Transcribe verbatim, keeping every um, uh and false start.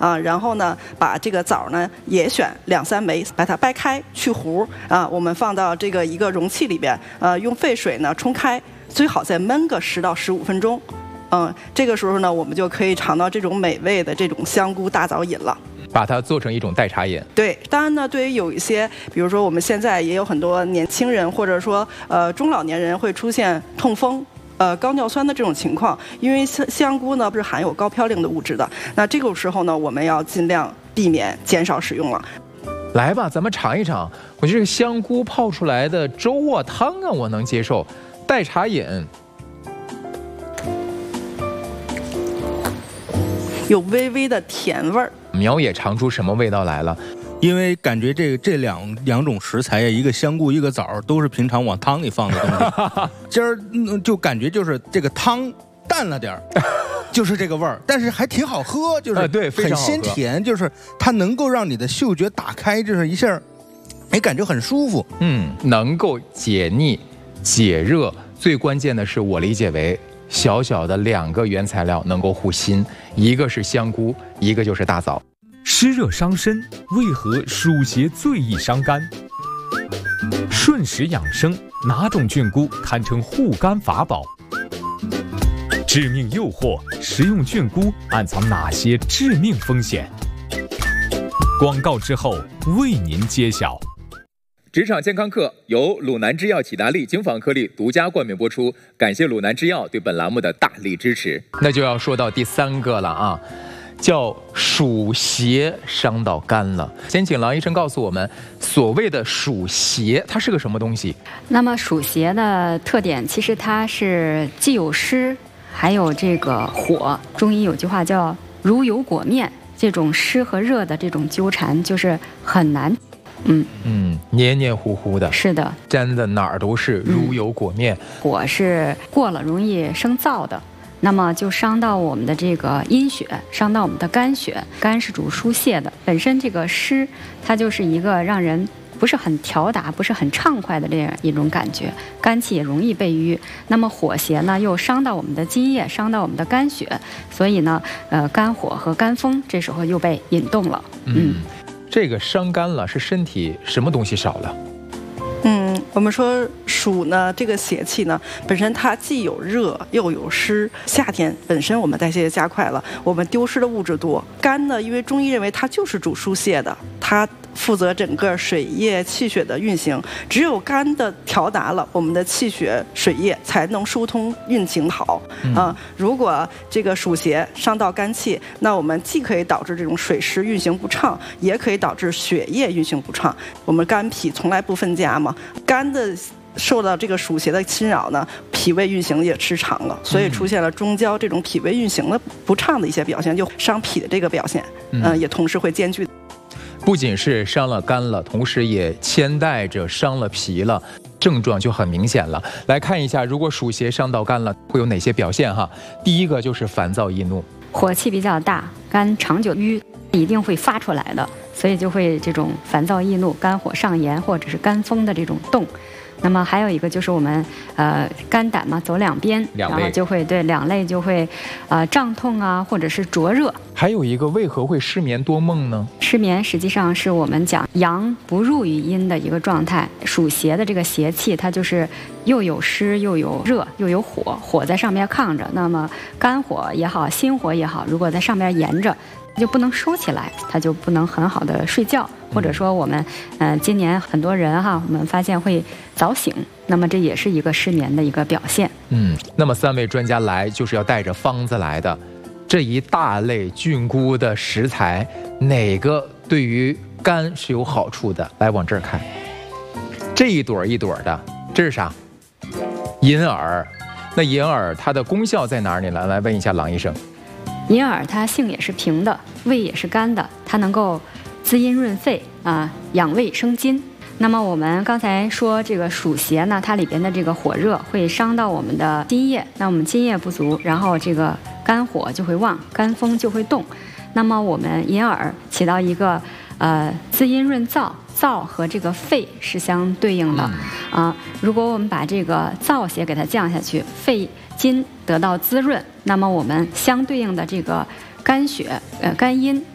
啊，然后呢，把这个枣呢也选两三枚，把它掰开去核啊，我们放到这个一个容器里边，呃，用沸水呢冲开，最好再焖个十到十五分钟，嗯，这个时候呢，我们就可以尝到这种美味的这种香菇大枣饮了。 把它做成一种代茶饮。 对，当然呢，对于有一些，比如说我们现在也有很多年轻人或者说呃中老年人会出现痛风。呃，高尿酸的这种情况，因为香香菇呢不是含有高嘌呤的物质的，那这个时候呢，我们要尽量避免减少使用了。 来吧，咱们尝一尝。我觉得这个香菇泡出来的粥啊汤啊，我能接受。代茶饮， 有微微的甜味儿。 苗也尝出什么味道来了？ 因为感觉这这两两种食材呀，一个香菇，一个枣，都是平常往汤里放的东西。今儿就感觉就是这个汤淡了点儿，就是这个味儿，但是还挺好喝，就是呃对， 很鲜甜，就是它能够让你的嗅觉打开，就是一下，哎，感觉很舒服。 嗯，能够解腻、解热，最关键的是我理解为小小的两个原材料能够护心，一个是香菇，一个就是大枣。 湿热伤身，为何暑邪最易伤肝？顺时养生，哪种菌菇堪称护肝法宝？致命诱惑，食用菌菇暗藏哪些致命风险？广告之后为您揭晓。 职场健康课由鲁南制药启达利精仿颗粒独家冠名播出，感谢鲁南制药对本栏目的大力支持。那就要说到第三个了啊。叫暑邪伤到肝了，先请郎医生告诉我们，所谓的暑邪它是个什么东西？ 那么暑邪的特点，其实它是既有湿，还有这个火。中医有句话叫“如油裹面”，这种湿和热的这种纠缠就是很难。嗯嗯，黏黏糊糊的， 是的， 粘的哪儿都是，如油裹面。 嗯、火是过了容易生燥的。那么就伤到我们的这个阴血，伤到我们的肝血。肝是主疏泄的，本身这个湿，它就是一个让人不是很调达、不是很畅快的这样一种感觉，肝气也容易被瘀。那么火邪呢，又伤到我们的津液，伤到我们的肝血，所以呢，呃，肝火和肝风这时候又被引动了。嗯， 嗯这个伤肝了，是身体什么东西少了？ 嗯，我们说暑呢，这个邪气呢，本身它既有热又有湿。夏天本身我们代谢加快了，我们丢失的物质多。肝呢，因为中医认为它就是主疏泄的，它负责整个水液气血的运行。只有肝的调达了，我们的气血水液才能疏通运行好。嗯、呃，如果这个暑邪伤到肝气，那我们既可以导致这种水湿运行不畅，也可以导致血液运行不畅。我们肝脾从来不分家嘛。肝的受到这个暑邪的侵扰呢，脾胃运行也失常了，所以出现了中焦这种脾胃运行的不畅的一些表现，就伤脾的这个表现，嗯、呃，也同时会兼具。 不仅是伤了肝了，同时也牵带着伤了脾了，症状就很明显了。来看一下，如果暑邪伤到肝了，会有哪些表现哈？第一个就是烦躁易怒， 火气比较大，肝长久瘀一定会发出来的。所以就会这种烦躁易怒、肝火上炎或者是肝风的这种动。那么还有一个就是我们呃肝胆嘛走两边， 两然后就会对两肋就会呃胀痛啊，或者是灼热。 还有一个为何会失眠多梦呢？ 失眠实际上是我们讲阳不入于阴的一个状态，属邪的这个邪气它就是又有湿又有热又有火，火在上面抗着。那么肝火也好，心火也好，如果在上面炎着，就不能收起来，它就不能很好的睡觉，或者说我们，呃，今年很多人哈，我们发现会早醒，那么这也是一个失眠的一个表现。 嗯，那么三位专家来就是要带着方子来的，这一大类菌菇的食材，哪个对于肝是有好处的？来往这儿看，这一朵一朵的，这是啥？银耳。那银耳它的功效在哪儿呢？来，来问一下郎医生。 银耳它性也是平的，味也是甘的，它能够滋阴润肺啊，养胃生津。那么我们刚才说这个暑邪呢，它里边的这个火热会伤到我们的津液，那我们津液不足，然后这个肝火就会旺，肝风就会动。那么我们银耳起到一个呃滋阴润燥，燥和这个肺是相对应的啊、呃。如果我们把这个燥邪给它降下去，肺津得到滋润，那么我们相对应的这个肝血、呃肝阴